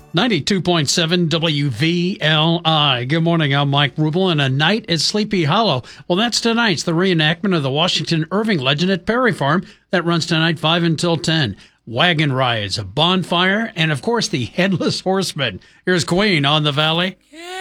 92.7 WVLI. Good morning, I'm Mike Rubel, and A Night at Sleepy Hollow. Well, that's tonight's the reenactment of the Washington Irving legend at Perry Farm. That runs tonight 5 until 10. Wagon rides, a bonfire, and of course the Headless Horseman. Here's Queen on the Valley. Yeah.